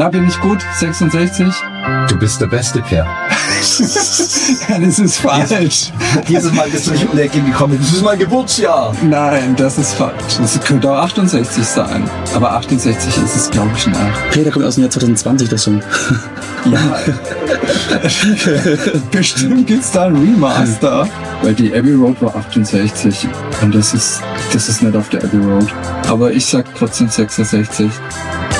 Na, bin ich gut? 66? Du bist der beste, Per. Ja, das ist falsch. Dieses Mal bist du nicht um die Ecke gekommen. Das ist mein Geburtsjahr. Nein, das ist falsch. Das könnte auch 68 sein. Aber 68 ist es, glaube ich, nicht. Peter kommt aus dem Jahr 2020, das Song. Ja. Bestimmt gibt's da ein Remaster. Weil die Abbey Road war 68. Und das ist nicht auf der Abbey Road. Aber ich sag trotzdem 66.